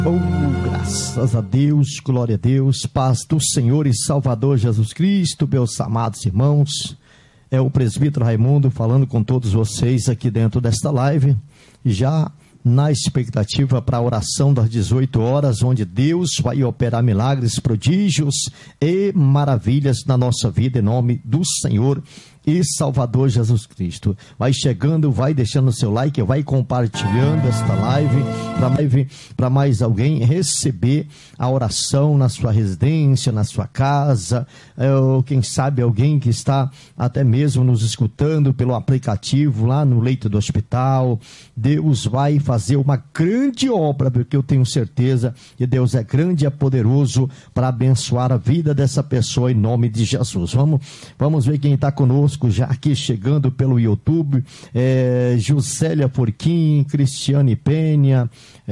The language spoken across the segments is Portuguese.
Oh, graças a Deus, glória a Deus, paz do Senhor e Salvador Jesus Cristo, meus amados irmãos. É o presbítero Raimundo falando com todos vocês aqui dentro desta live, já na expectativa para a oração das 18 horas, onde Deus vai operar milagres, prodígios e maravilhas na nossa vida, em nome do Senhor e Salvador Jesus Cristo. Vai chegando, vai deixando o seu like, vai compartilhando esta live para mais alguém receber a oração na sua residência, na sua casa, ou quem sabe alguém que está até mesmo nos escutando pelo aplicativo lá no leito do hospital. Deus vai fazer uma grande obra, porque eu tenho certeza que Deus é grande e é poderoso para abençoar a vida dessa pessoa em nome de Jesus. Vamos ver quem está conosco já aqui chegando pelo YouTube. Juscelia Porquim, Cristiane Penha,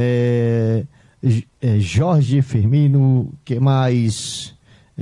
Jorge Firmino, que mais?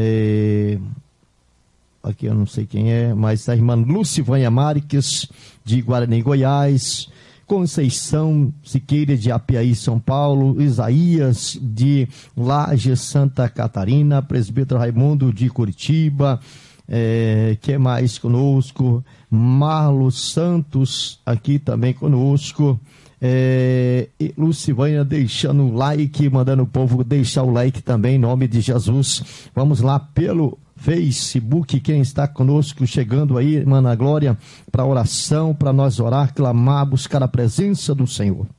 Aqui eu não sei quem é, mas a irmã Lucivânia Marques, de Guarani, Goiás, Conceição Siqueira, de Apiaí, São Paulo, Isaías, de Laje, Santa Catarina, presbítero Raimundo, de Curitiba, que mais conosco? Marlo Santos, aqui também conosco, e Lucivânia deixando o like, mandando o povo deixar o like também, em nome de Jesus. Vamos lá pelo Facebook, quem está conosco, chegando aí, Mana Glória, para oração, para nós orar, clamar, buscar a presença do Senhor.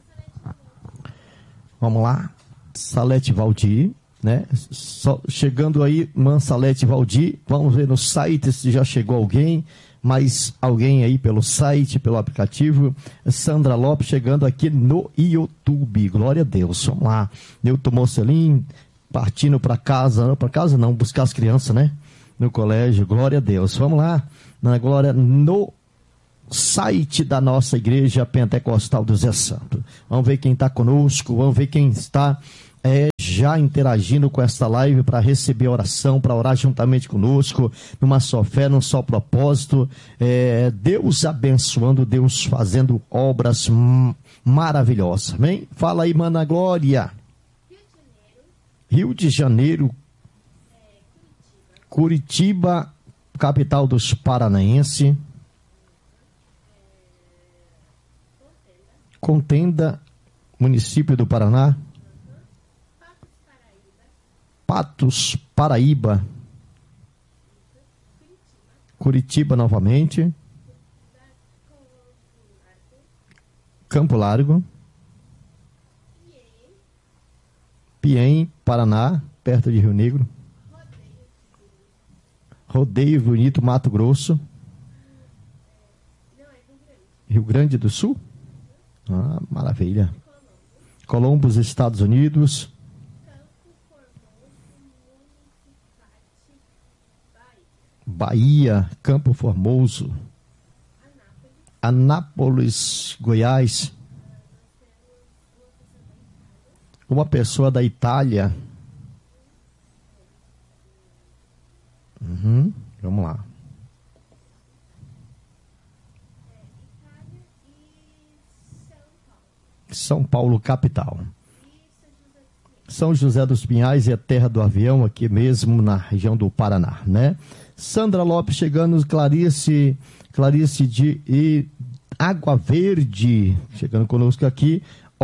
Vamos lá, Salete Valdir, né? Chegando aí, Mansalete Valdir, vamos ver no site se já chegou alguém, mais alguém aí pelo site, pelo aplicativo. Sandra Lopes chegando aqui no YouTube, glória a Deus. Vamos lá, Nilton Mocelin, partindo para casa não, buscar as crianças, né? No colégio, glória a Deus. Vamos lá, na glória, no site da nossa igreja pentecostal do Zé Santo. Vamos ver quem está conosco, vamos ver quem está já interagindo com esta live para receber oração, para orar juntamente conosco, numa só fé, num só propósito. Deus abençoando, Deus fazendo obras maravilhosas, amém? Fala aí, Mana Glória. Rio de Janeiro, Curitiba, capital dos paranaenses, Contenda, município do Paraná, Patos, Paraíba, Curitiba novamente, Campo Largo, Piém, Paraná, perto de Rio Negro, Rodeio Bonito, Mato Grosso, Rio Grande do Sul, maravilha, Columbus, Estados Unidos, Bahia, Campo Formoso, Anápolis, Goiás, uma pessoa da Itália. Vamos lá. São Paulo, capital. São José dos Pinhais é terra do avião, aqui mesmo na região do Paraná, né? Sandra Lopes chegando, Clarice de Água Verde, chegando conosco aqui,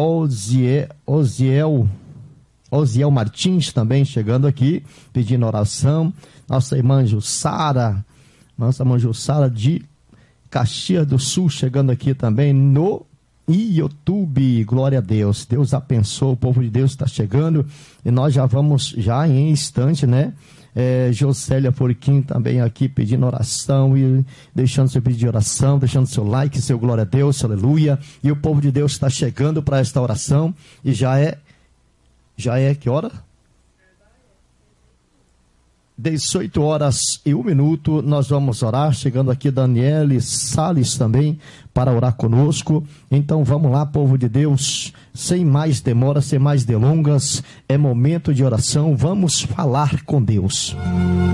Oziel Martins também chegando aqui, pedindo oração, nossa irmã Jussara de Caxias do Sul, chegando aqui também no YouTube, glória a Deus. Deus abençoe, o povo de Deus está chegando, e nós já vamos, já em instante, né? Juscelia Porquim também aqui pedindo oração e deixando seu pedido de oração, deixando seu like, seu glória a Deus, aleluia. E o povo de Deus está chegando para esta oração, e já é que hora? 18h01, nós vamos orar, chegando aqui Daniele Salles também para orar conosco. Então vamos lá, povo de Deus, sem mais demora, sem mais delongas, é momento de oração, vamos falar com Deus.